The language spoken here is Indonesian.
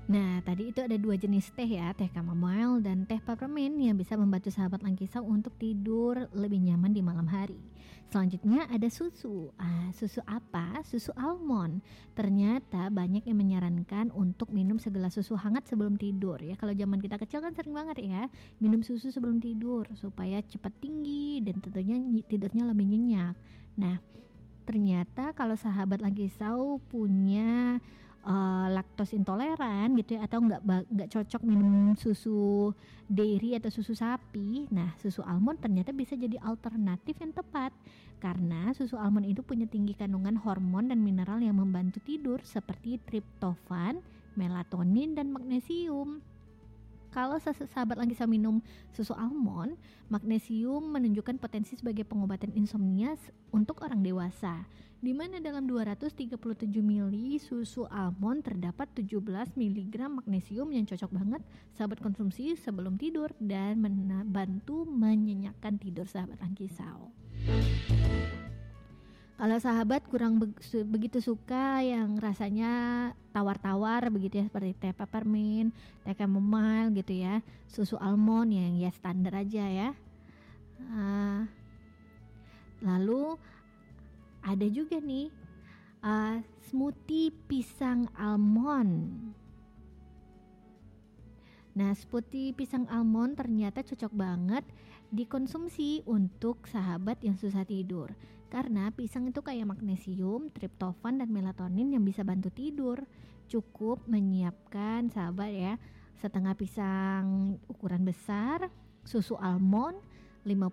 Nah, tadi itu ada 2 jenis teh ya, teh chamomile dan teh peppermint yang bisa membantu sahabat Langkisau untuk tidur lebih nyaman di malam hari. Selanjutnya ada susu. Susu apa? Susu almond. Ternyata banyak yang menyarankan untuk minum segelas susu hangat sebelum tidur ya. Kalau zaman kita kecil kan sering banget ya minum susu sebelum tidur supaya cepat tinggi dan tentunya tidurnya lebih nyenyak. Nah, ternyata kalau sahabat Langkisau punya laktos intoleran gitu ya, atau nggak cocok minum susu dairy atau susu sapi, nah susu almond ternyata bisa jadi alternatif yang tepat karena susu almond itu punya tinggi kandungan hormon dan mineral yang membantu tidur seperti triptofan, melatonin dan magnesium. Kalau sahabat Langkisau minum susu almond, magnesium menunjukkan potensi sebagai pengobatan insomnia untuk orang dewasa, di mana dalam 237 ml susu almond terdapat 17 mg magnesium yang cocok banget sahabat konsumsi sebelum tidur dan membantu menyenyakkan tidur sahabat Langkisau. Kalau sahabat kurang begitu suka yang rasanya tawar-tawar begitu ya, seperti teh peppermint, teh chamomile gitu ya, susu almond yang ya standar aja ya. Lalu ada juga nih smoothie pisang almond. Nah, smoothie pisang almond ternyata cocok banget dikonsumsi untuk sahabat yang susah tidur. Karena pisang itu kaya magnesium, triptofan, dan melatonin yang bisa bantu tidur. Cukup menyiapkan sahabat ya, setengah pisang ukuran besar, susu almond, 50